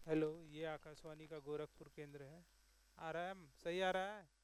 Hello, ये आकाशवाणी का गोरखपुर केंद्र है। आ रहा है, सही आ रहा है।